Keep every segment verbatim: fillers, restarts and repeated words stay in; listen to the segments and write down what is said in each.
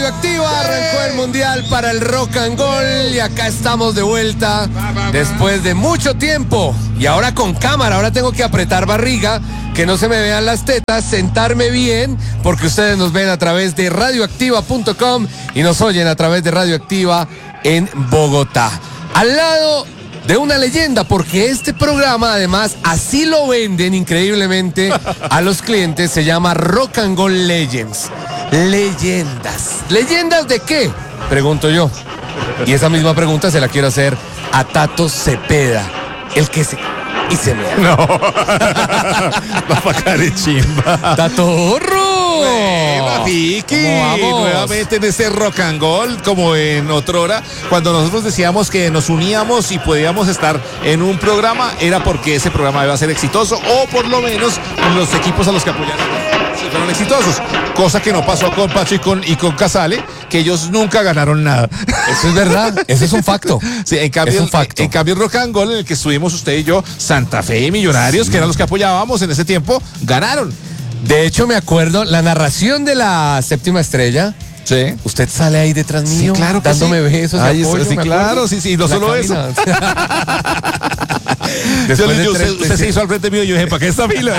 Radioactiva, arrancó el Mundial para el Rock and Roll y acá estamos de vuelta después de mucho tiempo y ahora con cámara. Ahora tengo que apretar barriga, que no se me vean las tetas, sentarme bien, porque ustedes nos ven a través de radioactiva punto com y nos oyen a través de Radioactiva en Bogotá. Al lado de una leyenda, porque este programa además así lo venden increíblemente a los clientes, se llama Rock and Roll Legends. Leyendas. ¿Leyendas de qué? Pregunto yo. Y esa misma pregunta se la quiero hacer a Tato Cepeda, el que se... y se me... No. Va para carechimba. ¡Tatorro! Bueno, Vicky, nuevamente en este Rock and Roll, como en otrora, cuando nosotros decíamos que nos uníamos y podíamos estar en un programa, era porque ese programa iba a ser exitoso, o por lo menos los equipos a los que apoyaron fueron exitosos, cosa que no pasó con Pacho y con, y con Casale, que ellos nunca ganaron nada. Eso es verdad, eso es un facto. Sí, en cambio, es un facto. En, en cambio, Rock and Roll, en el que estuvimos usted y yo, Santa Fe y Millonarios, sí, que eran los que apoyábamos en ese tiempo, ganaron. De hecho, me acuerdo, la narración de la Séptima Estrella. Sí. Usted sale ahí detrás mío, sí, claro que dándome sí. besos. Ay, apoyo, sí, claro, sí, sí, no solo camina. eso. Yo, yo, usted, usted se hizo al frente mío y yo dije, ¿para qué esta fila?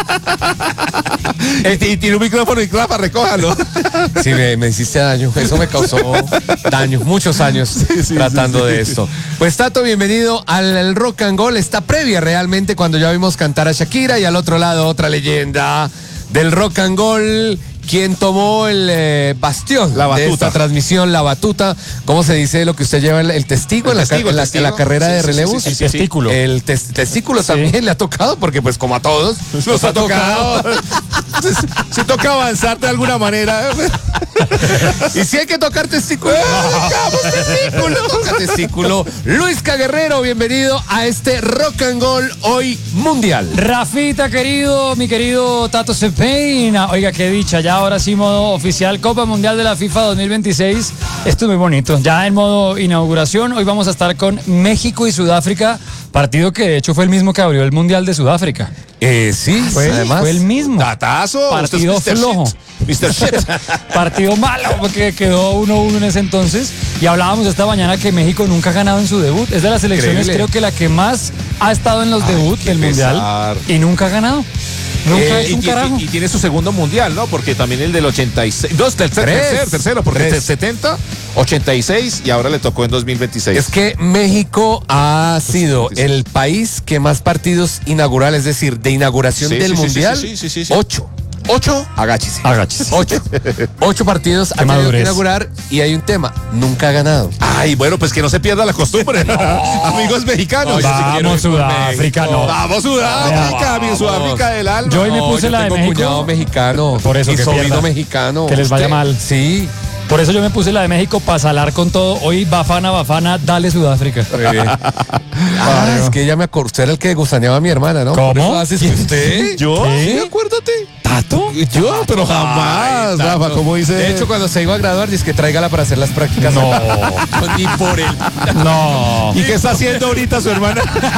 Eh? y, y tiene un micrófono y clapa, recójalo. Sí, me, me hiciste daño, eso me causó daño, muchos años sí, sí, tratando sí, sí, de sí. esto. Pues Tato, bienvenido al, al Rock and Roll, esta previa realmente cuando ya vimos cantar a Shakira y al otro lado otra leyenda del Rock and Roll. ¿Quién tomó el eh, bastión la de esta transmisión, la batuta? ¿Cómo se dice lo que usted lleva, el, el testigo, el en, testigo, la, el en, la, en la carrera sí, de sí, relevos? Sí, sí, sí, el sí, testículo. El tes, testículo sí. también le ha tocado, porque pues como a todos nos, nos ha tocado. tocado. Si toca avanzar de alguna manera. Y si hay que tocar testículo, tocamos testículo, toca testículo. Luis Guerrero, bienvenido a este Rock and Roll hoy mundial. Rafita, querido, mi querido Tato Cepeda. Oiga, qué dicha, ya ahora sí modo oficial, Copa Mundial de la FIFA dos mil veintiséis. Esto es muy bonito. Ya en modo inauguración, hoy vamos a estar con México y Sudáfrica, partido que de hecho fue el mismo que abrió el Mundial de Sudáfrica. Eh, sí, fue, además. Fue el mismo. Datazo. Partido flojo. mister Shit. Partido malo, porque quedó uno uno en ese entonces. Y hablábamos esta mañana que México nunca ha ganado en su debut. Es de las selecciones, Increíble. creo que la que más ha estado en los debuts del Mundial. Y nunca ha ganado. Nunca eh, es un y, carajo. Y, y tiene su segundo mundial, ¿no? Porque también el del ochenta y seis. No, tercer, tercer, tercero, porque el setenta, ochenta y seis y ahora le tocó en dos mil veintiséis. Es que México ha sido el país que más partidos inaugurales, es decir, de inauguración sí, del sí, mundial, sí, sí, sí, sí, sí. ocho. ¿Ocho? Agáchese. Agáchese. Ocho. Ocho partidos ha tenido que inaugurar y hay un tema. Nunca ha ganado. Ay, bueno, pues que no se pierda la costumbre, ¿no? Amigos mexicanos. Oye, vamos, si Sudáfrica, no. Vamos, Sudáfrica, mi Sudáfrica del alma. Yo hoy me puse no, la yo de México. Cuñado mexicano. Por eso y que sobrino pierda. mexicano. Que les vaya ¿Usted? mal. Sí. Por eso yo me puse la de México para salar con todo. Hoy, Bafana, Bafana, dale Sudáfrica. Ah, es que ya me acordé. Usted era el que gusaneaba a mi hermana, ¿no? ¿Cómo? ¿Por eso haces usted? ¿Yo? Sí, acuérdate. ¿Tato? Yo, pero jamás, Ay, Rafa, como dice. De hecho, cuando se iba a graduar, dice que tráigala para hacer las prácticas. No. Ni por él. No. ¿Y qué está haciendo ahorita su hermana?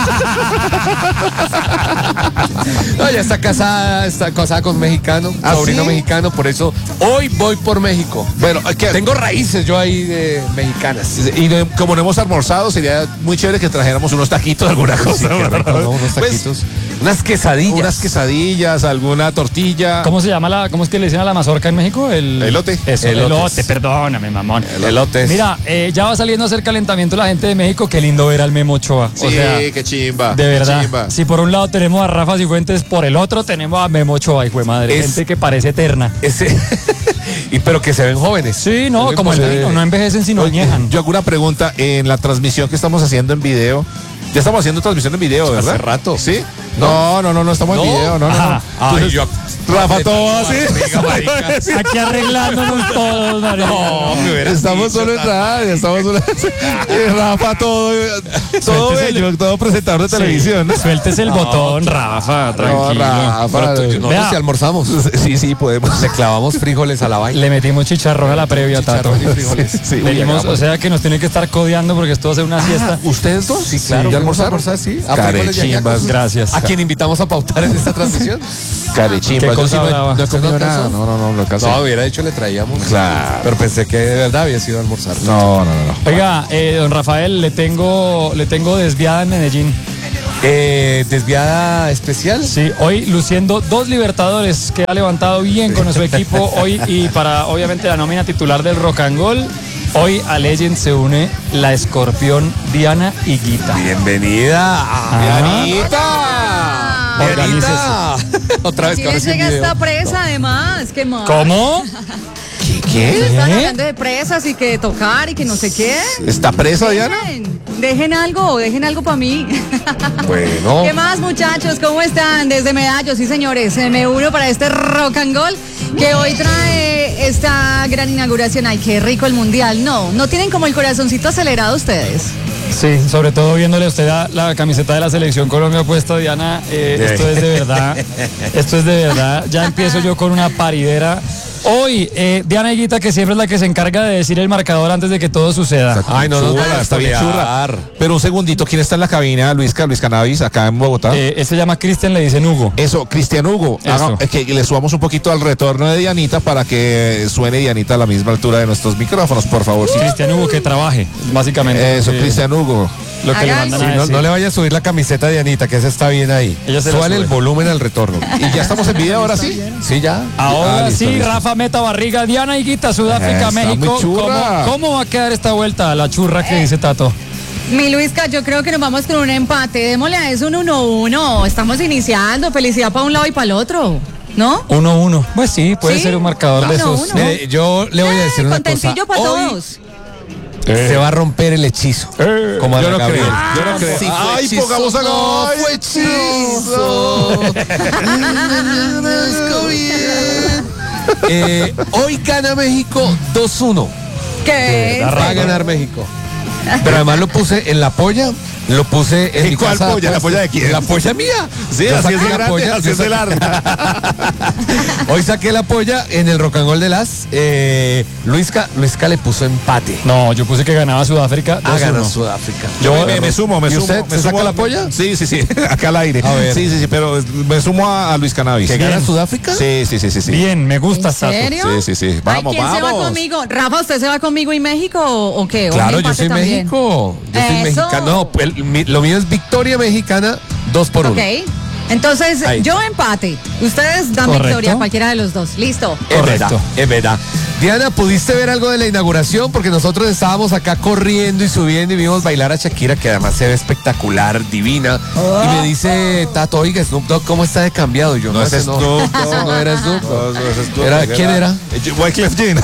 No, ya está casada, está casada con mexicano, ¿Ah, sobrino sí? mexicano, por eso hoy voy por México. Bueno, ¿qué? Tengo raíces yo ahí de mexicanas. Y no, como no hemos almorzado, sería muy chévere que trajéramos unos taquitos, alguna cosa. Sí, qué rico, ¿no? Unos taquitos. Pues, unas quesadillas. Unas quesadillas, alguna tortilla. ¿Cómo se llama la, cómo es que le dicen a la mazorca en México? El elote. Eso, Elotes. elote, perdóname, mamón. Elotes. Mira, eh, ya va saliendo a hacer calentamiento la gente de México. Qué lindo ver al Memo Ochoa. Sí, o sea, qué chimba. de verdad. Chimba. Si por un lado tenemos a Rafa Cifuentes, por el otro tenemos a Memo Ochoa, hijo de madre. Es- Gente que parece eterna. Ese. Y pero que se ven jóvenes. Sí, no, Es como el importante. vino, no envejecen sino añejan. Yo hago una pregunta en la transmisión que estamos haciendo en video. Ya estamos haciendo transmisión en video, ¿verdad? Hace rato. ¿Sí? No, no, no, no estamos ¿No? en video, no, no. Ajá. no. Ay, Entonces, yo- Rafa, todo así. Barriga, marica. Aquí arreglándonos todos, marica. No, me hubieras Estamos dicho, solo en Tato. radio, estamos solo. Eh, Rafa, todo, todo Suéltese bello, todo presentador de Sí. televisión. Suéltese el botón, Rafa, No, tranquilo. Rafa, Pero tú- nosotros Vea. sí almorzamos. Sí, sí, podemos. Le clavamos frijoles a la vaina. Le metimos chicharrón a la previa, Tato. Chicharrón y frijoles. Sí, Le uy, dimos, hagamos. o sea que nos tiene que estar codeando porque esto va a ser una siesta. ¿Ustedes dos? Sí, claro. ¿Ya ¿Vamos a almorzaron? almorzar? Sí. Ah, frijoles y Carechimbas, ajíacos. Gracias. ¿A quien invitamos a pautar en esta transmisión. Carechimba. ¿Qué cosa no, hablaba? no he comido ¿Usted no nada. alcanzó? No, no, no, lo alcancé. No, hubiera dicho le traíamos. Claro. Pero pensé que de verdad había sido a almorzar. No, no, no. no. Oiga, eh, don Rafael, le tengo, le tengo desviada en Medellín. Eh, ¿Desviada especial? Sí, hoy luciendo dos Libertadores que ha levantado bien con su equipo hoy y para obviamente la nómina titular del Rock and Roll. Hoy a Legend se une la escorpión Diana Higuita. Bienvenida. Ah. Dianita. Organícese. Dianita. Otra vez Si que ahora les sí llega video. esta presa, además, ¿qué más? ¿Cómo? ¿Qué? Están ¿Qué? hablando de presas y que de tocar y que no sé qué. ¿Está presa, Diana? Dejen, dejen algo, dejen algo para mí. Bueno. ¿Qué más, muchachos? ¿Cómo están? Desde Medallo, sí, señores. eh, Me uno para este Rock and Roll que hoy trae esta gran inauguración. Ay, qué rico el mundial. No, no tienen como el corazoncito acelerado ustedes. Sí, sobre todo viéndole a usted la, la camiseta de la selección Colombia puesta, Diana, eh, esto es de verdad, esto es de verdad. Ya empiezo yo con una paridera. Hoy, eh, Diana Higuita, que siempre es la que se encarga de decir el marcador antes de que todo suceda. Ay, no, no, Churra, no, está bien churra. Pero un segundito, ¿quién está en la cabina? Luisca, Luis Cannabis, acá en Bogotá. Eh, él se llama Cristian, le dicen Hugo. Eso, Cristian Hugo, Eso. haga- eh, que le subamos un poquito al retorno de Dianita para que suene Dianita a la misma altura de nuestros micrófonos, por favor. Sí. Cristian Hugo, que trabaje, básicamente. Eso, Sí, Cristian Hugo. Lo que le Hagan- mandan Sí, a no, decir. no le vaya a subir la camiseta de Dianita, que esa está bien ahí. Ella se la Súbale el sube. volumen al retorno. ¿Y ya estamos en video ahora sí? Sí, ya. Ahora Ah, listo, sí, listo. Rafa Meta Barriga, Diana Higuita, Sudáfrica, Está México. muy churra. ¿Cómo, cómo va a quedar esta vuelta? La churra que dice Tato. Mi Luisca, yo creo que nos vamos con un empate. Démosle a eso un uno uno. Estamos iniciando. Felicidad para un lado y para el otro. ¿No? uno uno. Pues sí, puede Sí. ser un marcador de Uno, esos. uno. ¿no? Mire, yo le voy a decir Eh, una cosa. contentillo para Hoy todos. se va a romper el hechizo. Eh, como yo Ana no Gabriel. creo, yo no creo. Sí fue Ay, hechizo, pongamos a- no, ay, fue hechizo. Eh, hoy gana México dos uno. ¿Qué? Va a ganar México. Pero además lo puse en la polla. Lo puse en ¿En mi cuál casa. polla? ¿La polla de quién? La polla mía. Sí, Yo así saqué es de la grande, polla, así yo es de saqué- larga. Hoy saqué la polla en el Rock and Roll de las. Eh, Luisca, Luisca le puso empate. No, yo puse que ganaba Sudáfrica. Ah, dos gana uno. Sudáfrica. Yo me, me sumo, me ¿Y sumo. usted me se sumo saca a- la polla? Sí, sí, sí, acá al aire. A ver. Sí, sí, sí, pero me sumo a, a Luis Cannabis. ¿Que gana Bien. Sudáfrica? Sí, sí, sí, sí, sí. Bien, me gusta ¿En Tato. serio? Sí, sí, sí. Vamos, Ay, ¿quién se va vamos. conmigo? Rafa, ¿usted se va conmigo y México o, o qué? ¿O un Claro, yo empate soy también? México. Yo soy Eso. mexicano. No, el- mi- lo mío es victoria mexicana, dos por uno. Ok. Entonces, Ahí. yo empate. Ustedes dan Correcto. victoria, cualquiera de los dos. Listo. Es verdad, Correcto. es verdad. Diana, ¿pudiste ver algo de la inauguración? Porque nosotros estábamos acá corriendo y subiendo y vimos bailar a Shakira, que además se ve espectacular, divina. Y me dice, Tato, oiga, Snoop Dogg, ¿cómo está de cambiado? Y yo, No es ese Snoop Dogg. ese no era Snoop No, Dogg. no, ese es tu- Era- ¿quién era? Eh, Wyclef Jean.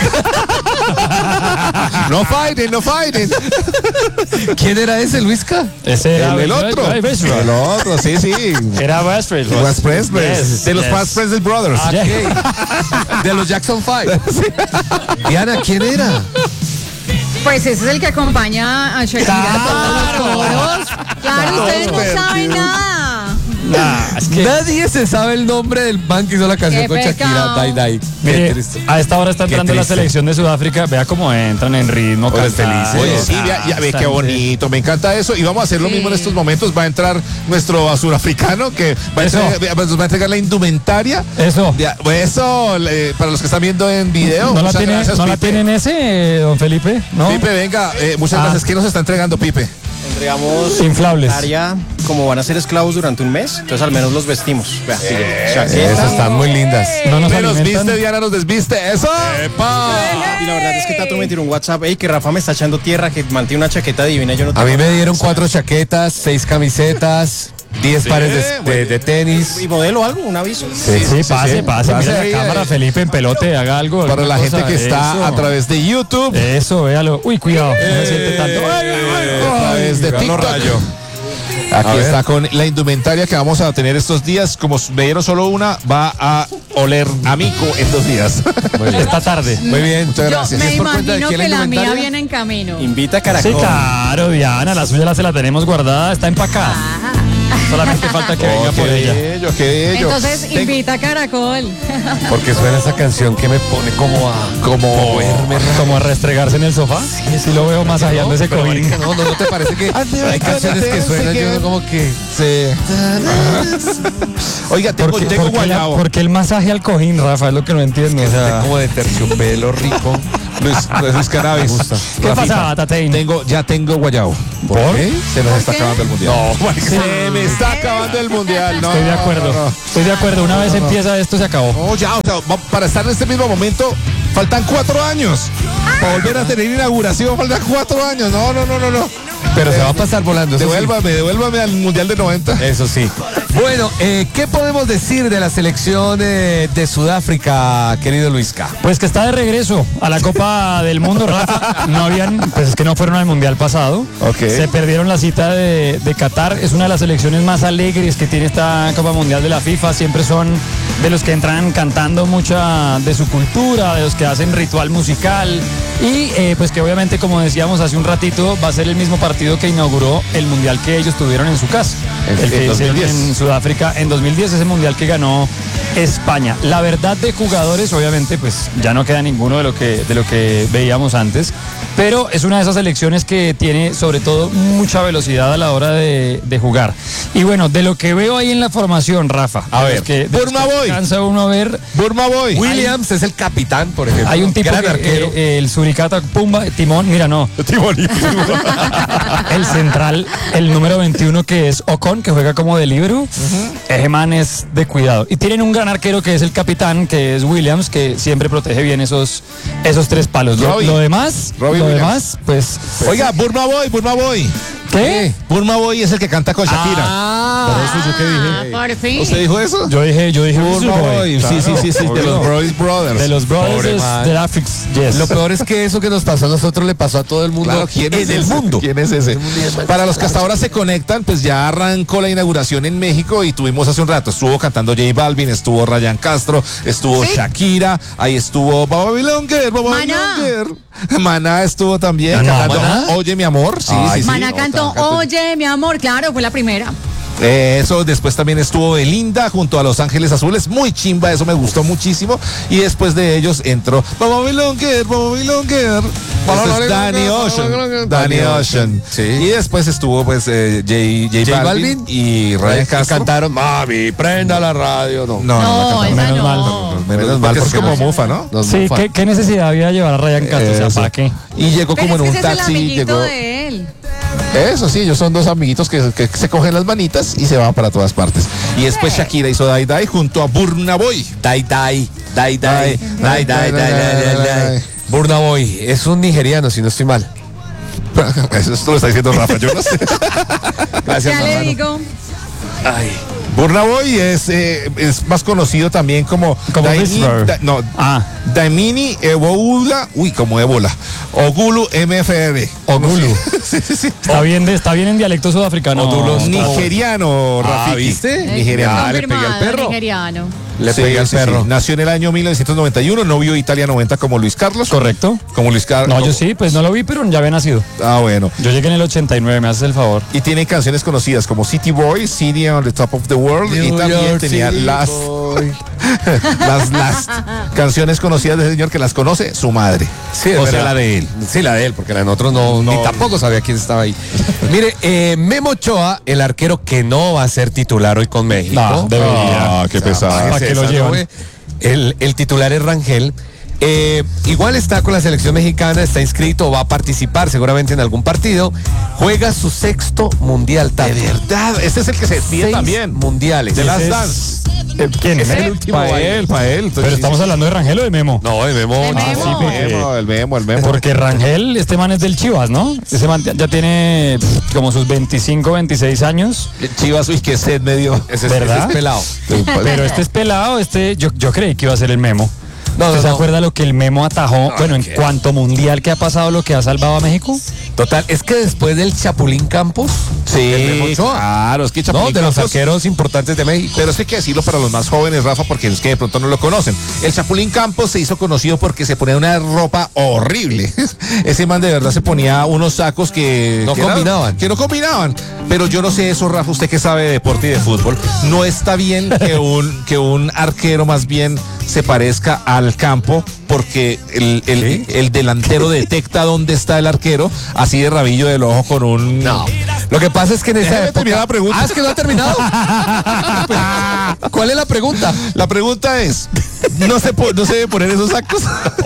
No fighting, no fighting. ¿Quién era ese, Luisca? Ese era El, el otro. Ay, ¿ves? El otro, sí, sí. Era Westfield. West Presley. Yes, De los yes. West Presley Brothers. Ah, ok. De los Jackson Five. Diana, ¿quién era? Pues ese es el que acompaña a Shakira a todos los coros. Claro, ustedes no saben nada. Nah, es que, Nadie se sabe el nombre del man que hizo la canción Qué con Shakira, pecado. Dai Dai. Qué mire, triste. a esta hora está Qué entrando la triste. selección de Sudáfrica. Vea cómo entran en ritmo. Hola, cantar. felices. Oye, sí, ya, ya ve qué bonito, me encanta eso. Y vamos a hacer lo Sí. mismo en estos momentos. Va a entrar nuestro surafricano que va a, Eso. entregar, nos va a entregar la indumentaria. Eso. Ya, eso, eh, para los que están viendo en video. ¿No, la, muchas tiene, gracias, ¿no la Pipe. tienen ese, eh, don Felipe? ¿No? Pipe, venga, eh, muchas Ah. gracias. ¿Qué nos está entregando, Pipe? Entregamos Inflables. área, como van a ser esclavos durante un mes, entonces al menos los vestimos. Vea, pille, Esas chaqueta. están muy lindas. No nos Me nos alimentan. viste, Diana, nos desviste. ¡Eso! Y la verdad es que Tato me tiró un WhatsApp, hey, que Rafa me está echando tierra, que mantiene una chaqueta divina, yo no A tengo mí me nada". dieron cuatro chaquetas, seis camisetas, diez pares de, de- de tenis. ¿Y modelo algo? ¿Un aviso? Sí, sí, pase, sí. pase. Pase Mira ahí, la cámara, eh. Felipe, en pelote, haga algo. Para alguna la gente cosa. que está Eso. a través de YouTube, Eso, véalo. Uy, cuidado, no se siente tanto. Ay, ay, ay, eh, a través de Ay, TikTok. rayo. Aquí A ver. está con la indumentaria que vamos a tener estos días. Como me dieron solo una, va a oler a mico en dos días. Esta tarde. Muy bien, muchas Yo gracias. me ¿Es por cuenta de imagino quién que la mía indumentaria? viene en camino. Invita a Sí, Caracol. claro, Diana, la suya la se la tenemos guardada, está empacada. Ah. Solamente falta que venga Oh, por qué ella. bello, qué bello. Entonces Tengo- invita a Caracol. Porque suena esa canción que me pone como a Como- moverme. Como a restregarse en el sofá. Sí, sí lo veo masajeando ese Pero, cojín. marica, no, no, ¿no te parece que hay canciones que suenan yo como que... Sí. Oiga, tengo, ¿Por qué, tengo por qué la- guayabo. por qué el masaje al cojín, Rafa? Es lo que no entiendo. O sea, como de terciopelo rico. Luis, Luis Cannabis. ¿qué Rafita, pasaba, Tatein? Tengo, ya tengo guayabo. ¿Por? qué? Se nos está qué? acabando el mundial. No, se me está acabando el mundial. No, Estoy de acuerdo. no, no. Estoy de acuerdo. Una vez empieza esto, se acabó. No, ya, o sea, va- para estar en este mismo momento, faltan cuatro años. Para volver a tener inauguración, faltan cuatro años. No, no, no, no, no. Pero se va a pasar volando. eso sí. Devuélvame, devuélvame al mundial de noventa. Eso sí. Bueno, eh, ¿qué podemos decir de la selección eh, de Sudáfrica, querido Luisca? Pues que está de regreso a la Copa del Mundo, Rafa. No habían, pues es que no fueron al Mundial pasado. Ok. Se perdieron la cita de, de Qatar. Es una de las selecciones más alegres que tiene esta Copa Mundial de la FIFA. Siempre son de los que entran cantando mucha de su cultura, de los que hacen ritual musical. Y eh, pues que obviamente, como decíamos hace un ratito, va a ser el mismo partido que inauguró el Mundial que ellos tuvieron en su casa. En- el que en hicieron dos mil diez. en Sudáfrica en dos mil diez, ese Mundial que ganó España. La verdad de jugadores, obviamente, pues ya no queda ninguno de lo que, de lo que veíamos antes, pero es una de esas selecciones que tiene sobre todo mucha velocidad a la hora de, de jugar. Y bueno, de lo que veo ahí en la formación, Rafa, A de ver, los que, de los Burma que Boy. alcanza uno a ver, Burma Boy. Williams es el capitán, por ejemplo. hay un tipo Gran que, arquero. eh, eh, el Suricata Pumba, Timón, mira, no. El central, el número veintiuno que es Ocon, que juega como de libero. Ese man es de cuidado. Y tienen un gran arquero que es el capitán, que es Williams, que siempre protege bien esos, esos tres palos. Lo, Robbie. lo demás, Robbie lo Williams. demás, pues. Oiga, Burma Boy, Burma Boy. ¿Qué? Burma Boy es el que canta con Shakira. Ah, Por eso yo qué dije. Por fin. ¿Usted dijo eso? Yo dije, yo dije Burma Boy. Sí, sí, sí, sí, de los Brothers Brothers. De los Brothers Pobre es man. de Afrix, yes. Lo peor es que eso que nos pasó a nosotros le pasó a todo el mundo Claro, ¿quién es en el ese? mundo. ¿Quién es ese? Para los que hasta ahora se conectan, pues ya arrancó la inauguración en México y tuvimos hace un rato, estuvo cantando J Balvin, estuvo Ryan Castro, estuvo ¿Sí? Shakira, ahí estuvo Babylon Girl, Babylon Maná. Girl. Maná estuvo también Maná. cantando Maná. Oye mi amor, sí, Ay, sí, sí. Maná cantó, oye, mi amor, claro, fue la primera. Eh, Eso, después también estuvo Belinda junto a Los Ángeles Azules, muy chimba, eso me gustó muchísimo. Y después de ellos entró Babylon Girl, Babylon Girl. Eso es Danny Ocean. Danny Ocean. Sí. Y después estuvo pues eh, J, J J Balvin, Balvin y Ryan Y Castro. cantaron, mami, prenda la radio. No, No, no, No, no, esa menos no. mal. menos mal, porque es como mufa, ¿no? Nos Sí, mofa. ¿qué, qué necesidad había de llevar a Ryan Castro? O sea, Eso. ¿para qué? Y llegó Pero como es en que un ese es el taxi, amiguito llegó. de él. Eso sí, ellos son dos amiguitos que, que se cogen las manitas y se van para todas partes. Y después Shakira hizo Dai Dai junto a Burna Boy. Dai, dai, dai, dai, dai, dai, dai, dai, dai, dai. Burna Boy es un nigeriano, si no estoy mal. Eso esto lo está diciendo Rafa, yo no sé. Gracias, Ya le hermano. digo. Ay. Burna Boy es, eh, es más conocido también como, Como Daini- Whisper. Da- no, Ah. Daimini Eboula, uy, como ébola, Ogulu M F R. Ogulu. Sí, sí, sí. Está bien, de, está bien en dialecto sudafricano. Odulos, Está- nigeriano, Ah, Rafiki. ¿viste? Nigeriano. Ah, le pegué al Confirmado, perro. nigeriano. Le Sí, pegué al sí, perro. sí. Nació en el año mil novecientos noventa y uno, no vio Italia noventa como Luis Carlos. Correcto. Como Luis Carlos. No, yo sí, pues no lo vi, pero ya había nacido. Ah, bueno. Yo llegué en el ochenta y nueve, me haces el favor. Y tiene canciones conocidas como City Boy, City on the Top of the World. y New también York tenía City las, Boy. las, las canciones conocidas del señor que las conoce su madre. Sí, es o sea, verdad. la de él. Sí, la de él, porque la de nosotros no, No. ni tampoco sabía quién estaba ahí. Mire, eh, Memo Ochoa, el arquero que no va a ser titular hoy con México. No, debería. Ah, qué pesado. ¿Para qué lo Esa, llevan? ¿no, güey? El, el titular es Rangel. Eh, igual está con la selección mexicana, está inscrito, va a participar seguramente en algún partido. Juega su sexto mundial. De verdad, este es el que se despide Seis también. mundiales. De las Ese es- Dance. Eh, ¿Quién? Es el ¿Memo? último. Pa' Para él. él, para él. Pero estamos hablando de Rangel o de Memo. No, de Memo. De no. Memo. sí, El porque- memo, el memo, el memo. Porque Rangel, este man es del Chivas, ¿no? Ese man ya tiene pff, como sus veinticinco, veintiséis años. Chivas, uy, qué sed me dio. Ese, es- ¿Verdad? ese es pelado. Pero este es pelado, este, yo, yo creí que iba a ser el Memo. No, ¿Usted no, se no. acuerda lo que el Memo atajó? Bueno, en ¿qué? cuanto mundial que ha pasado, lo que ha salvado a México. Total, es que después del Chapulín Campos, el Memo Sí, Ochoa, claro, es que no, Chapulín de los Campos- arqueros importantes de México. Pero es que hay que decirlo para los más jóvenes, Rafa, porque es que de pronto no lo conocen. El Chapulín Campos se hizo conocido porque se ponía una ropa horrible. Ese man de verdad se ponía unos sacos que No que eran- combinaban. que no combinaban. pero yo no sé eso, Rafa, usted que sabe de deporte y de fútbol, no está bien que un, que un arquero más bien se parezca al campo, porque el, el, ¿Sí? el delantero detecta dónde está el arquero, así de rabillo del ojo con un... No. Lo que pasa es que en esa Déjeme época... terminar la pregunta. Ah, es que no ha terminado. ¿Cuál es la pregunta? La pregunta es, ¿no se, po- no se debe poner esos sacos?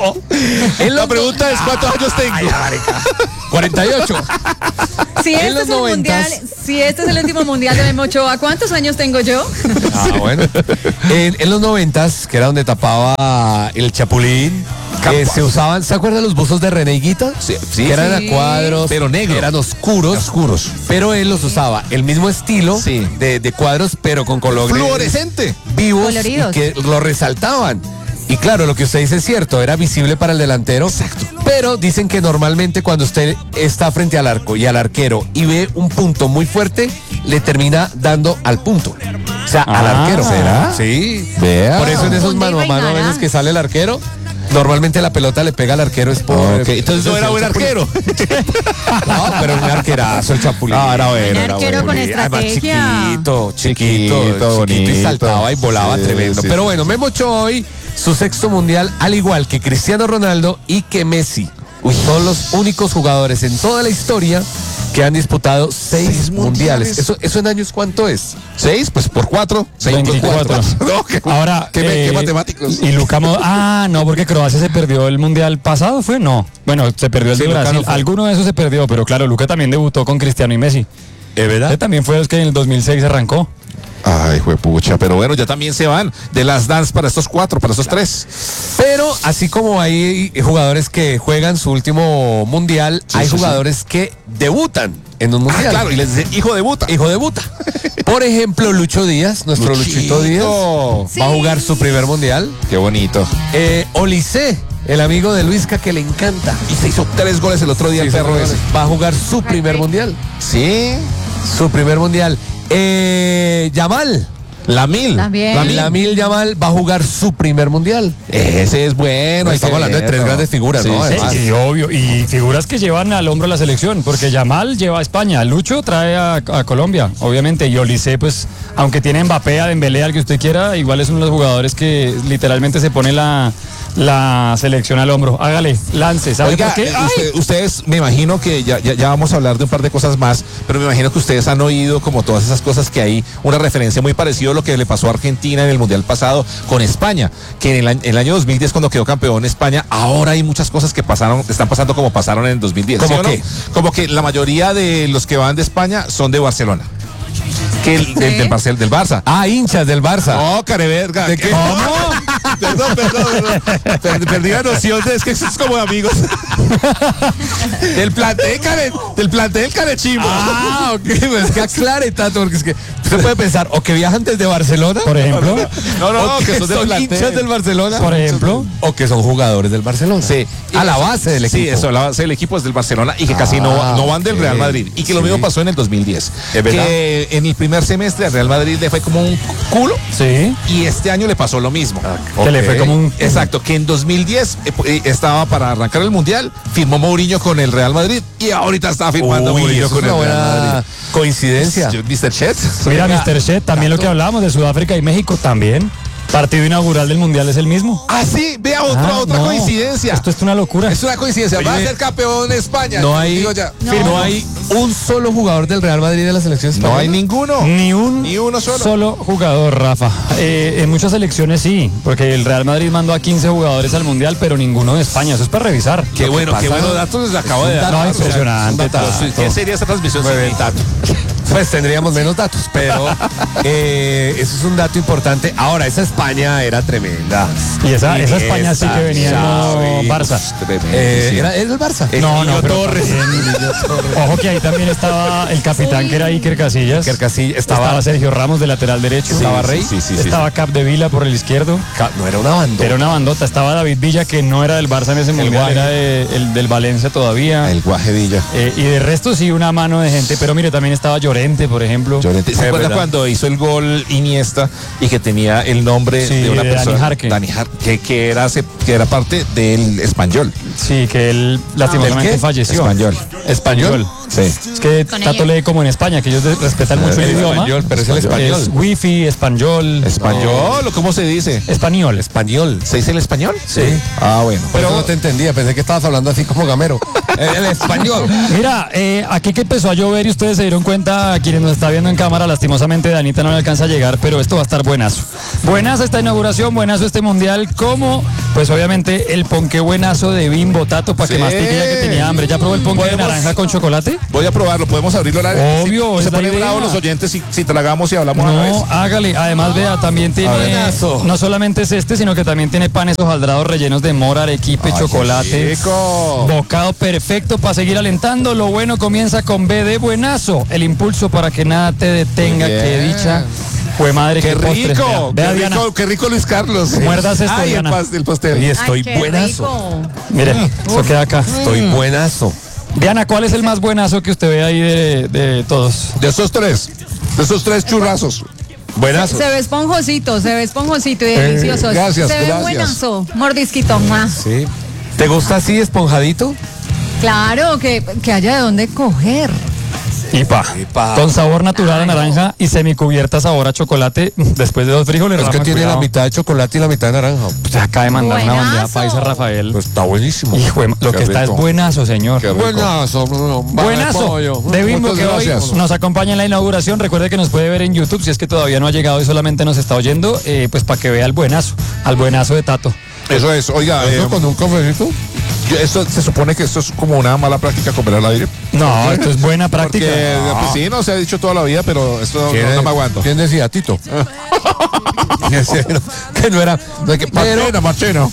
En La los pregunta es, ¿cuántos años tengo? cuarenta y ocho. Si En este los es el noventas. mundial, si este es el último mundial de Memo Ochoa, ¿cuántos años tengo yo? Ah, bueno. En, en los noventas, que era donde tapaba el Chapulín, eh, se usaban, ¿se acuerdan los buzos de René Higuita? Sí, sí. Que eran Sí. a cuadros, Pero negro. eran oscuros, Oscuros. pero él los usaba el mismo estilo Sí. de, de cuadros, pero con colores Fluorescente. vivos Coloridos. y que lo resaltaban. Y claro, lo que usted dice es cierto, era visible para el delantero. Exacto. Pero dicen que normalmente cuando usted está frente al arco y al arquero y ve un punto muy fuerte, le termina dando al punto. O sea, al Ah, arquero. ¿será? Sí. Vea. Por eso en esos Confunde y mano a mano a reinará. veces que sale el arquero, normalmente la pelota le pega al arquero es por... Ok, entonces no era buen arquero. No, pero un arquerazo el Chapulín. No, era bueno, Un era arquero bueno. con Sí, además estrategia. chiquito, chiquito, Chiquito, chiquito, bonito. y saltaba y volaba Sí, tremendo. sí, Pero sí. bueno, Memo Ochoa hoy su sexto mundial, al igual que Cristiano Ronaldo y que Messi. Son los únicos jugadores en toda la historia que han disputado seis, Seis mundiales. mundiales. ¿Eso, ¿Eso en años cuánto es? ¿Seis? Pues por cuatro. Seis por veinticuatro. No, qué, Ahora, qué, me- eh, qué matemáticos. Y Luka Mo- ah, no, porque Croacia se perdió el mundial pasado, ¿fue? No. Bueno, se perdió el Sí, de Luka Brasil. no fue. Alguno de esos se perdió, pero claro, Luka también debutó con Cristiano y Messi. ¿Es verdad? Él también fue los que en el dos mil seis arrancó. Ay, juepucha, pero bueno, ya también se van de las dance para estos cuatro, para estos tres. Pero así como hay jugadores que juegan su último mundial, Sí, hay sí, sí. jugadores que debutan en un Ah, mundial. claro, y les dice, hijo debuta. Hijo debuta. Por ejemplo, Lucho Díaz, nuestro Luchito, Luchito. Díaz, Sí. va a jugar su primer mundial. Qué bonito. Eh, Olicé, el amigo de Luisca que le encanta. Y se hizo tres goles el otro día el Sí, perro señores. ese. Va a jugar su primer mundial. Sí. Su primer mundial. Eh, Yamal. La mil. También. La mil. Lamil Yamal va a jugar su primer mundial. Ese es bueno. hay Estamos que hablando de tres verlo. grandes figuras, Sí, ¿no? sí, Además. Sí, y obvio. Y figuras que llevan al hombro la selección, porque Yamal lleva a España, Lucho trae a, a Colombia, obviamente. Y Olise, pues, aunque tiene Mbappé, a Dembélé, al que usted quiera, igual es uno de los jugadores que literalmente se pone la, la selección al hombro. Hágale, lance, ¿sabe Oiga, por qué? eh, ¡Ay! usted- ustedes, me imagino que ya, ya, ya vamos a hablar de un par de cosas más, pero me imagino que ustedes han oído como todas esas cosas que hay una referencia muy parecida a lo que le pasó a Argentina en el Mundial pasado con España, que en el, año- en el año dos mil diez cuando quedó campeón España, ahora hay muchas cosas que pasaron, están pasando como pasaron en el dos mil diez. ¿Cómo ¿sí o no? qué? Como que la mayoría de los que van de España son de Barcelona. Que el, del, del, Barcel- del Barça. Ah, hinchas del Barça. No, careverga. ¿De qué? ¿Cómo? Perdón, perdón, perdón. Per- Perdí la noción de es que eso es como de amigos. del plantel care, del plantel carechimbo. Ah, ok, pues que aclare tanto, porque es que usted puede pensar, o que viajan desde Barcelona, Por ejemplo, No, no, o no, que, que son del son plantel. hinchas del Barcelona, por ejemplo. o que son jugadores del Barcelona. Sí. A la base del equipo. Sí, eso, la base del equipo es del Barcelona y que casi Ah, no, no van del ok. Real Madrid. Y que lo Sí. mismo pasó en el dos mil diez. Es verdad. Que en el primer semestre al Real Madrid le fue como un culo Sí, y este año le pasó lo mismo. que le fue como un... Exacto, que en dos mil diez eh, eh, estaba para arrancar el Mundial, firmó Mourinho con el Real Madrid y ahorita está firmando Uy, Mourinho eso con es el una Real buena Madrid. coincidencia. mister Chet. Mira, Oiga, mister Chet, también lo que hablábamos de Sudáfrica y México también. Partido inaugural del Mundial es el mismo. Ah, sí, vea otra, Ah, otra no. coincidencia. Esto es una locura. Es una coincidencia. Va a Oye, ser campeón de España. No te lo hay, digo ya. no. no hay un solo jugador del Real Madrid de la selección española. No hay ninguno. Ni un Ni uno solo. jugador, Rafa. Eh, en muchas selecciones sí, porque el Real Madrid mandó a quince jugadores al Mundial, pero ninguno de España. Eso es para revisar. Qué bueno, qué pasa- buenos datos les acabo de dar. No, impresionante. Tato. ¿Qué sería esta transmisión Muy sin bien. Tato? Pues tendríamos menos datos, pero eh, eso es un dato importante. Ahora, esa España era tremenda. Y esa, esa Iniesta, España sí que venía en modo Xavi, Barça. Eh, Sí. era, era el Barça. El No, Niño no, pero Torres. también- Ojo que ahí también estaba el capitán que era Iker Casillas. Iker Casillas, Estaba, estaba- Sergio Ramos de lateral derecho. Sí, estaba sí, Rey. sí, sí, sí, estaba Capdevila por el izquierdo. Ca- No era una banda. Era una bandota. Estaba David Villa, que no era del Barça en ese mundial, Guaje. era de- el del Valencia todavía. El Guaje Villa. Eh, y de resto sí una mano de gente, pero mire, también estaba Llorente, por ejemplo. Llorente. ¿Se Eh, acuerda ¿verdad? cuando hizo el gol Iniesta y que tenía el nombre Sí, de una de Dani persona? Jarque. Dani Jarque, que, que era, se- que era parte del español. Sí, que él lastimosamente ¿Del qué? falleció. Español. ¿Español? Sí. Es que Con Tato ella. lee como en España, que ellos de- respetan mucho el, El idioma. español, pero es el español. Es wifi, español. ¿Español o cómo se dice? Español. Español. ¿Se dice el español? Sí. Ah, bueno. Por eso no te entendía, pensé que estabas hablando así como gamero. El, el español. Mira, eh, aquí que empezó a llover y ustedes se dieron cuenta, quienes nos está viendo en cámara, lastimosamente Danita no le alcanza a llegar, pero esto va a estar buenazo. Buenazo esta inauguración, buenazo este mundial, como pues obviamente el ponqué buenazo de Bimbo, Tato, para que Sí. mastique ya que tenía hambre. ¿Ya probó el ponqué de Podemos- naranja con chocolate? Voy a probarlo, podemos abrirlo al aire. Obvio, Si- se es la ponen idea. bravos los oyentes si, si tragamos y hablamos a la vez. No, hágale. Además, vea, también tiene. Buenazo. No solamente es este, sino que también tiene panes hojaldrados rellenos de mora, arequipe, Ay, chocolate. qué rico. Bocado perfecto para seguir alentando. Lo bueno comienza con B de buenazo. El impulso para que nada te detenga. Muy bien. Qué dicha. Fue madre, Qué qué postre. rico, Vea, vea, qué Diana. rico, qué rico Luis Carlos. Muerdas esto, Ay, el, Diana. pas- el pastel. Y estoy Ay, qué buenazo. rico. Mire, eso queda acá. Estoy buenazo. Diana, ¿cuál es el más buenazo que usted ve ahí de, de todos? De esos tres, de esos tres churrazos. Buenazo. Se ve esponjosito, se ve esponjosito y delicioso. gracias, se ve gracias. buenazo. Mordisquito más. Sí. ¿Te gusta así esponjadito? Claro, que, que haya de dónde coger. Y pa. Epa. Con sabor natural a naranja y semicubierta sabor a chocolate. Después de dos frijoles, Es que Rafa, tiene cuidado. la mitad de chocolate y la mitad de naranja. Pues acaba de mandar una Buenazo. bandeja paisa, Rafael. Pues está buenísimo. Hijo de ma- lo Qué que está es rico. buenazo, señor. Qué rico. Buenazo. no, no, vale, Buenazo pollo. de Bimbo, Muchas que hoy gracias. nos acompaña en la inauguración. Recuerde que nos puede ver en YouTube si es que todavía no ha llegado y solamente nos está oyendo, eh, pues para que vea el buenazo, al buenazo de Tato. Eso es, oiga, ¿Eso eh, con un cafecito? yo- esto se supone que esto es como una mala práctica comer al aire. No, esto es buena Porque práctica. pues, sí, no se ha dicho toda la vida, pero esto no, no me aguanto. ¿Quién decía? Tito. Que sí, no, que no era. no, que- pero, Marchena, Marchena.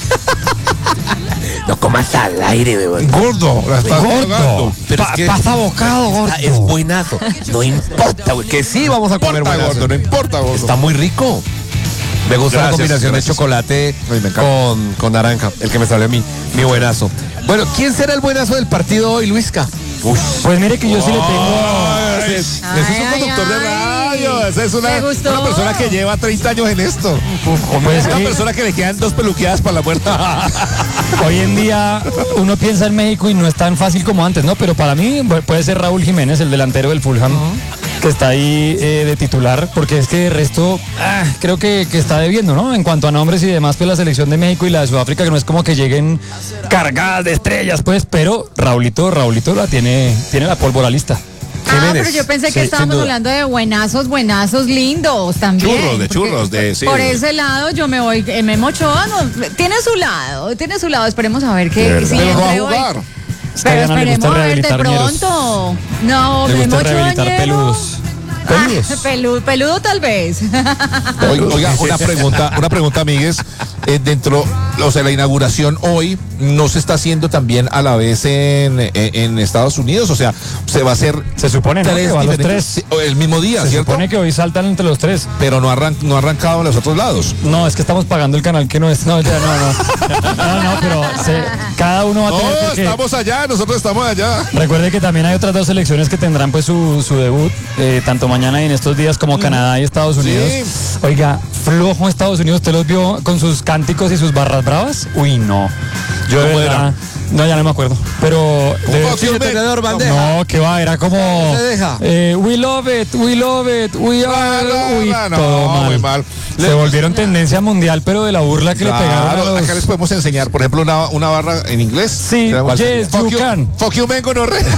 no comas al aire, bebé. Gordo, la estás Gordo. ahogando. Pero Pa- es que- pasa bocado, gordo. Ah, es buenazo. No importa, güey. Que sí vamos a No comer importa, buenazo. gordo, no importa, gordo. Está muy rico. Me gusta Gracias, la combinación gracias. de chocolate Ay, me encanta. con, con naranja, el que me salió a mí, mi buenazo. Bueno, ¿quién será el buenazo del partido hoy, Luisca? Pues mire que yo sí le tengo. Ah, ese, ese Ay, es un conductor de ay, radio. Esa es una, ¿te gustó? una persona que lleva treinta años en esto. Pues una que persona que le quedan dos peluqueadas para la puerta. hoy en día uno piensa en México y no es tan fácil como antes, ¿no? Pero para mí bu- puede ser Raúl Jiménez, el delantero del Fulham, que está ahí eh, de titular, porque es que de resto ah, creo que, que está debiendo, ¿no? En cuanto a nombres y demás, pues la selección de México y la de Sudáfrica, que no es como que lleguen cargadas de estrellas, pues, pero Raulito, Raulito la tiene, tiene la pólvora lista. Ah, Jiménez. pero yo pensé Sí, que sin estábamos duda. hablando de buenazos, buenazos lindos también. Churros, de porque churros, de- sí. Por ese lado yo me voy, eh, Memo Ochoa no, tiene su lado, tiene su lado, esperemos a ver De qué verdad. si Pero no va a entre hoy. jugar. Es que a Pero Diana le gusta esperemos a ver de rehabilitar ñeros. pronto. No, Le Memo gusta Ochoa rehabilitar ñero. peludos. Peludos. Ah, pelu- peludo tal vez. Oiga, oiga, una pregunta, una pregunta, amigues. Eh, dentro, o sea, la inauguración hoy no se está haciendo también a la vez en, en, en Estados Unidos. O sea, se va a hacer Se supone, ¿no? tres Que va a los diferentes- tres. sí, el mismo día, Se ¿cierto? supone que hoy saltan entre los tres. Pero no, arran, no ha arrancado en los otros lados. No, es que estamos pagando el canal que no es. No, ya, no, no. No, no, pero se- cada uno va a No, tener porque- estamos allá, nosotros estamos allá. Recuerde que también hay otras dos selecciones que tendrán pues su, su debut, eh, tanto mañana y en estos días como Canadá y Estados Unidos. Oiga, flojo Estados Unidos, ¿usted los vio con sus cánticos y sus barras bravas? Uy, no. Yo de ¿Cómo verdad, era? no, ya no me acuerdo. Pero de- Oh, Sí, Dios mío. tenedor, bandeja. no, que va, era como Se deja. eh, we love it, we love it, we are, no, uy, no, todo mal. muy mal. Se Le- volvieron tendencia mundial, pero de la burla que le pegaron a Claro, los... acá les podemos enseñar, por ejemplo, una, una barra en inglés. Sí, Tenemos- yes, fuck you can. Fuck you, vengo, no re.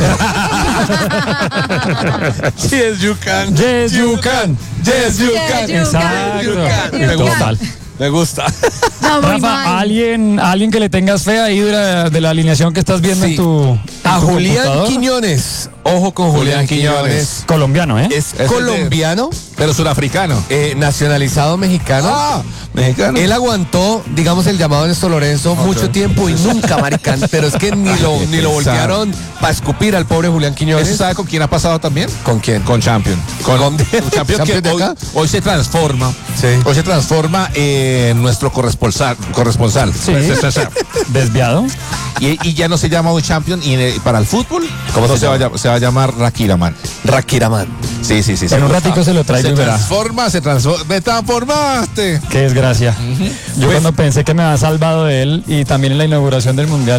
Yes, you can. Yes, you can. Yes, you Yes, can. you Exacto. You can. You Me gusta. Total. Me gusta. No, muy Rafa, mal. ¿alguien, alguien que le tengas fe ahí de la, de la alineación que estás viendo Sí. en tu, en A tu Julián computador? Quiñones. Ojo con Julián, Julián Quiñones. Quiñones. Colombiano, ¿eh? Es de- colombiano, Pero surafricano. eh, nacionalizado mexicano. Ah, mexicano. Él aguantó, digamos, el llamado de Néstor Lorenzo mucho tiempo y nunca, maricán. Pero es que ni lo, ni lo voltearon para escupir al pobre Julián ¿Eso Quiñones. sabe con quién ha pasado también? ¿Con quién? Con Champion. Con, ¿Con- con Champion Champion de que hoy, acá? hoy se transforma. Sí. Hoy se transforma en nuestro corresponsal. corresponsal. Sí. Desviado. Y, y ya no se llama hoy Champion. Y en el- para el fútbol, ¿Cómo se se, va a, llama? llam- se va a llamar Rakiraman. Rakiraman. Sí, sí, sí. sí. En un ratico se lo traigo Se y verá. transforma, se transforma. ¡Me transformaste! Qué desgracia. Yo Pues- cuando pensé que me había salvado de él y también en la inauguración del Mundial.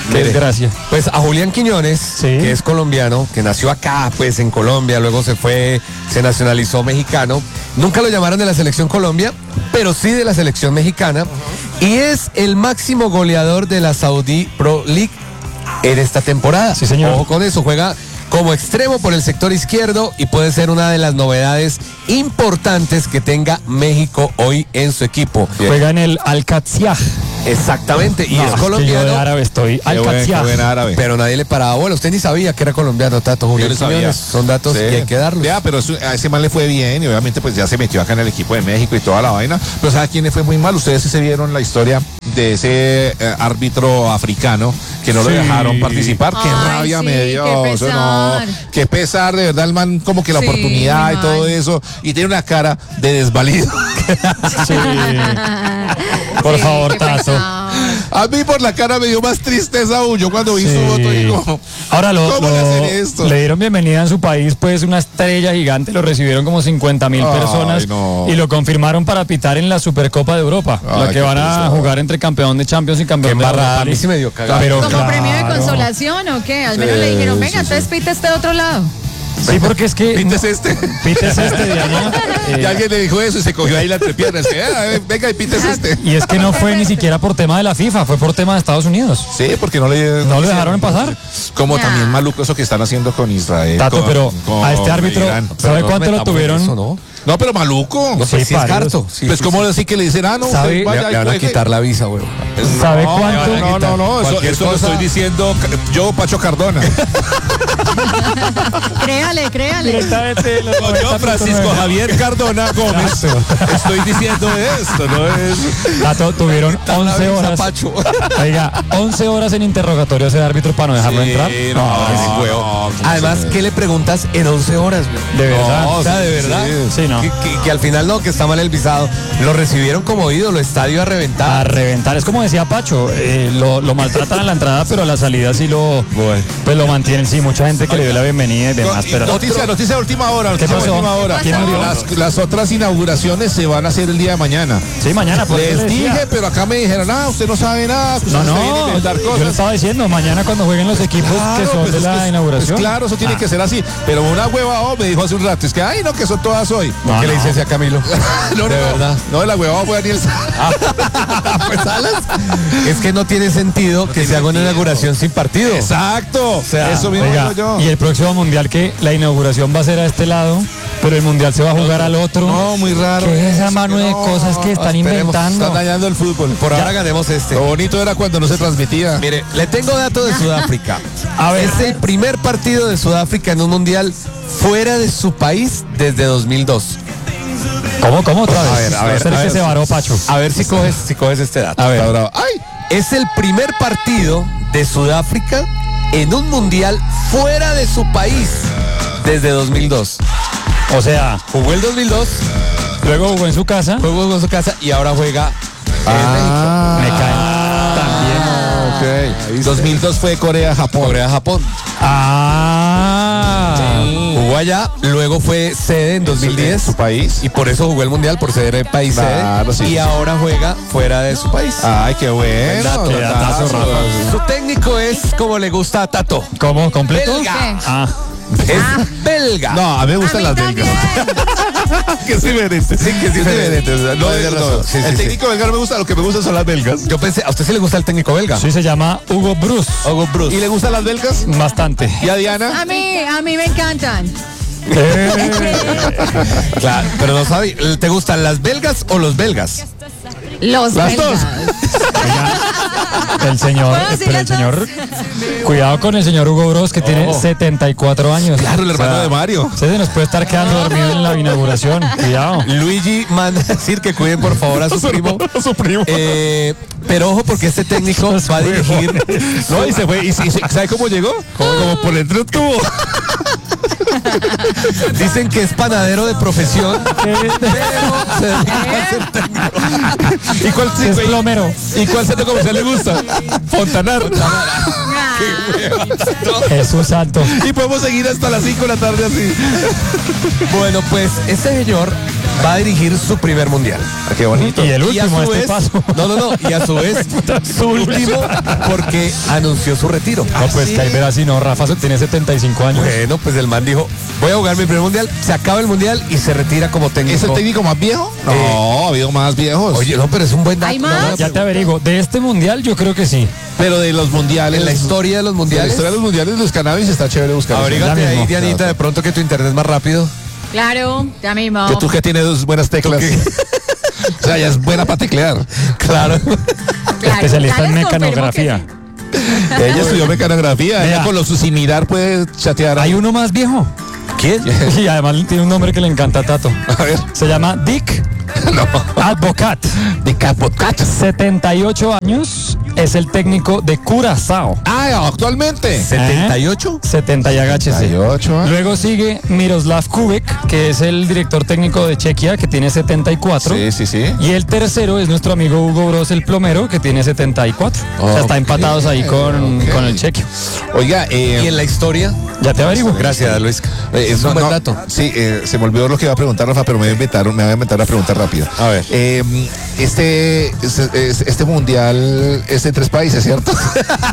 Qué desgracia. Pues a Julián Quiñones, Sí. que es colombiano, que nació acá, pues en Colombia, luego se fue, se nacionalizó mexicano. Nunca lo llamaron de la selección Colombia, pero sí de la selección mexicana. Y es el máximo goleador de la Saudi Pro League en esta temporada. Sí, señor. Ojo con eso, juega como extremo por el sector izquierdo y puede ser una de las novedades importantes que tenga México hoy en su equipo. Juega en el Al-Qadsiah. Exactamente, y No, es que yo de colombiano. árabe estoy. Qué buen, qué Al-Qadsiah. buen árabe. Pero nadie le paraba bola. Usted ni sabía que era colombiano, Tato. Yo Julián no sabía. Quiñones. Son datos Sí. que hay que darlos. Ya, pero eso- a ese man le fue bien y obviamente pues ya se metió acá en el equipo de México y toda la vaina. Pero ¿sabe a quién le fue muy mal? Ustedes sí se vieron la historia de ese eh, árbitro africano que no lo Sí. dejaron participar. Qué Ay, rabia sí, me dio. qué Eso no. pesar. Qué pesar, de verdad, el man como que la Sí, oportunidad y muy todo mal. eso. Y tiene una cara de desvalido. Sí. Por Sí, favor, qué Tato. pesar. A mí por la cara me dio más tristeza aún. Yo cuando vi su Sí. voto digo, Ahora lo, ¿cómo lo- le hacen esto? le dieron bienvenida en su país, pues una estrella gigante, lo recibieron como cincuenta mil Ay, personas no. y lo confirmaron para pitar en la Supercopa de Europa, Ay, la que qué van a pesar. jugar entre campeón de Champions y Qué campeón de embarrada. Europa A mí League. sí me dio cagada. Pero ¿Como premio de claro. consolación o qué? Al menos Sí, le dijeron, venga, sí, entonces sí. pita este otro lado. Sí, porque es que ¿Pintes este? pites este, Diana. eh, Y alguien le dijo eso y se cogió ahí la entrepierna. Es que, ah, venga y pintes este. y es que no fue ni siquiera por tema de la FIFA, fue por tema de Estados Unidos. Sí, porque no le ¿No lo dejaron pasar? Como Ya. también maluco eso que están haciendo con Israel. Tato, con- pero con a este árbitro, Irán. ¿sabe Pero no cuánto lo metamos en tuvieron? eso, ¿no? No, pero maluco. No sé Sí, si es varios. harto. Sí, pues sí, cómo sí. decir que le dicen, ah, no, ¿Sabe? usted vaya Le, y le van a juegue. quitar la visa, güey. ¿Sabe No, cuánto? no, no, no, eso, Cualquier eso lo cosa. estoy diciendo yo, Pacho Cardona. Créale, créale. Directamente los No, yo, Francisco Javier Cardona Gómez. Estoy diciendo esto, no es. Tato, tuvieron once horas. Pacho. Oiga, once horas en interrogatorio ese árbitro para no dejarlo entrar. Sí, no, no, no, no, no, Además, ¿qué le preguntas en once horas, güey? De verdad. O sea, de verdad. Sí, no. Que, que- que al final no, que está mal el visado. Lo recibieron como ídolo, estadio a A reventar. reventar. Es como decía Pacho, eh, lo, lo maltratan a la entrada, pero a la salida sí lo, Bueno. pues lo mantienen. Sí, mucha gente que le dio la bienvenida y demás. Y Pero noticia, noticia de última hora, ¿Qué noticia de pasó? última hora. ¿Quién murió? Las, las otras inauguraciones se van a hacer el día de mañana. sí, mañana. por eso Les le decía. dije, pero acá me dijeron, ah, usted no sabe nada. Pues No, usted viene a no, inventar yo le cosas. estaba diciendo, mañana cuando jueguen los equipos que son pues de es la que- inauguración. pues claro, eso tiene que ser así. Pero una hueva oh, me dijo hace un rato, es que, ay, no, que son todas hoy. No, ¿Qué le no. dices a Camilo? No, no, de no. verdad. No, la hueva fue Daniel. Pues, Salas. Es que no tiene sentido que se haga una inauguración sin partido. Exacto. sea, eso mismo Oiga, digo yo. y el próximo mundial que la inauguración va a ser a este lado, pero el mundial se va a jugar al otro. No, muy raro. ¿Qué es esa eso, mano que de no. cosas que están esperemos, inventando? Están dañando el fútbol. Por ahora ganemos este. Lo bonito era cuando no se transmitía. Mire, le tengo datos de Sudáfrica. A ver. Es el primer partido de Sudáfrica en un mundial fuera de su país desde dos mil dos. ¿Cómo, cómo otra vez? A ver, a ver, Usted es a que ver. se varó, Pacho. A ver si coges, si coges este dato. A ver. Está bravo. Ay, Es el primer partido de Sudáfrica en un mundial fuera de su país desde dos mil dos. O sea, Jugó el dos mil dos, luego jugó en su casa. jugó en su casa y ahora juega Ah, Me cae ok. dos mil dos fue Corea-Japón. Corea-Japón. Ah. Jugó allá, luego fue sede en dos mil diez. ¿Su país? Y por eso jugó el mundial, por ser el país Claro, sede. sí, y sí. ahora juega fuera de su país. Ay, qué bueno. Dato, Datazo, datazo, Rafa. Su técnico es como le gusta a Tato. ¿Cómo? ¿Completo? Belga. Ah. Es belga. No, a mí me A gustan mí las también. belgas. que es diferente. Sí, que es diferente. O sea, no, Tienes no, razón. Sí, el sí, técnico belga no me gusta, lo que me gustan son las belgas. Yo pensé, ¿a usted sí le gusta el técnico belga? Sí, se llama Hugo Bruce. Hugo Bruce. ¿Y le gustan las belgas? Bastante. ¿Y a Diana? A mí, a mí me encantan. Claro, pero no sabe, ¿te gustan las belgas o los belgas? Los Las belgas. dos. El señor, ¿Puedo decir pero el las dos? señor, cuidado con el señor Hugo Bros que tiene setenta y cuatro años. Claro, el hermano de Mario. Usted se nos puede estar quedando dormido en la inauguración. Cuidado. Luigi manda a decir que cuiden por favor a su primo. A su primo. Eh, pero ojo porque este técnico va a dirigir. No, y se fue. ¿Y, y- ¿sabe cómo llegó? Como por dentro tuvo. Dicen que es panadero de profesión, pero se dedica a ser técnico. ¿Y cuál, Es plomero. ¿Y cuál centro comercial le gusta? Fontanar. Jesús santo. Y podemos seguir hasta las cinco de la tarde así. Bueno, pues este señor va a dirigir su primer mundial. Ah, qué bonito. Y el Y a último, su este vez, paso. no, no, no, y a su vez, su último, porque anunció su retiro. No, pues que ahí verás si no, Rafa tiene setenta y cinco años. Bueno, pues el man dijo, voy a jugar mi primer mundial, se acaba el mundial y se retira como técnico. ¿Es el técnico más viejo? No, Eh, ha habido más viejos. Oye, no, pero es un buen dato. ¿Hay no, más? no, Ya te averiguo. De este mundial yo creo que sí. pero de los mundiales. En la historia de los de la mundiales. historia de los mundiales, los cannabis está chévere buscar. Abrígate Ya ahí, mismo. Dianita, de pronto que tu internet es más rápido. Claro, ya mismo. Que tú que tienes dos buenas teclas. O sea, ya es buena para teclear. Claro. Claro, Especialista ya en les confirmo mecanografía. que Ella estudió mecanografía. Vea. Ella con lo su similar puede chatear. Hay uno más viejo. ¿Quién? Y además tiene un nombre que le encanta a Tato. A ver. Se llama Dick No. Advocat. De Capotcat. setenta y ocho años. Es el técnico de Curazao. Ah, actualmente. ¿setenta y ocho? setenta y agáchese. setenta y ocho, ¿eh? Luego sigue Miroslav Kubek, que es el director técnico de Chequia, que tiene setenta y cuatro. Sí, sí, sí. Y el tercero es nuestro amigo Hugo Bros, el plomero, que tiene setenta y cuatro. O sea, está Ok, empatados ahí con, ok. con el Chequio. Oiga, eh, ¿Y en la historia? Ya te averiguo. Gracias, Luis. Eh, Es no, un buen no, dato. Sí, eh, se me olvidó lo que iba a preguntar, Rafa, pero me voy a inventar, me voy a inventar una pregunta rápida. A ver. Eh, este, este, este mundial es en tres países, ¿cierto?